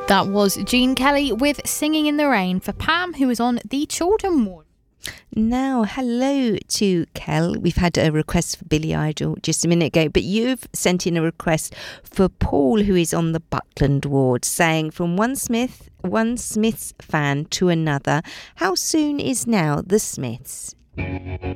That was Gene Kelly with Singing in the Rain for Pam, who is on the Chiltern Ward. Now, hello to Kel. We've had a request for Billy Idol just a minute ago, but you've sent in a request for Paul, who is on the Buckland ward, saying from one Smiths fan to another, how soon is now the Smiths?